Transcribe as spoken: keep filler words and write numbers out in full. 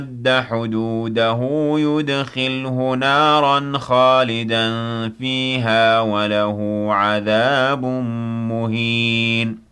حدوده يدخله نارا خالدا فيها وله عذاب مهين